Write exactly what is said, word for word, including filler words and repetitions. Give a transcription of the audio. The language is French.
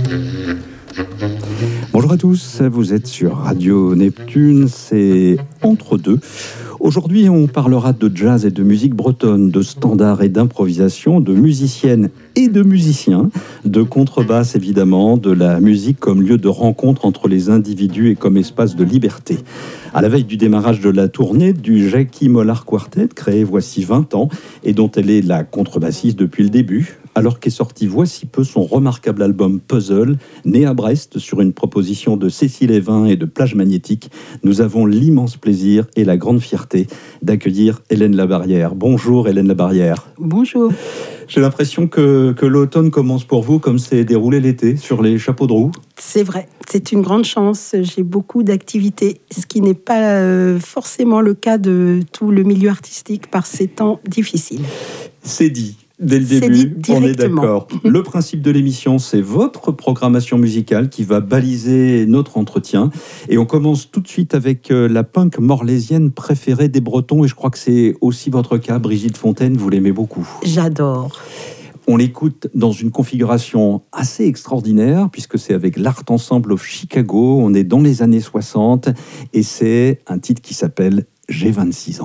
Bonjour à tous, vous êtes sur Radio Neptune, c'est Entre deux. Aujourd'hui, on parlera de jazz et de musique bretonne, de standards et d'improvisation, de musiciennes et de musiciens, de contrebasse évidemment, de la musique comme lieu de rencontre entre les individus et comme espace de liberté. À la veille du démarrage de la tournée du Jackie Mollard Quartet, créé voici vingt ans, et dont elle est la contrebassiste depuis le début, alors qu'est sorti voici peu son remarquable album Puzzle, né à Brest sur une proposition de Cécile Evin et de Plage Magnétique, nous avons l'immense plaisir et la grande fierté d'accueillir Hélène Labarrière. Bonjour Hélène Labarrière. Bonjour. J'ai l'impression que, que l'automne commence pour vous comme s'est déroulé l'été sur les chapeaux de roue. C'est vrai, c'est une grande chance. J'ai beaucoup d'activités, ce qui n'est pas euh, forcément le cas de tout le milieu artistique par ces temps difficiles. C'est dit. Dès le début, on est d'accord. Le principe de l'émission, c'est votre programmation musicale qui va baliser notre entretien. Et on commence tout de suite avec la punk morlaisienne préférée des Bretons. Et je crois que c'est aussi votre cas, Brigitte Fontaine, vous l'aimez beaucoup. J'adore. On l'écoute dans une configuration assez extraordinaire, puisque c'est avec l'Art Ensemble of Chicago. On est dans les années soixante. Et c'est un titre qui s'appelle « J'ai vingt-six ans ».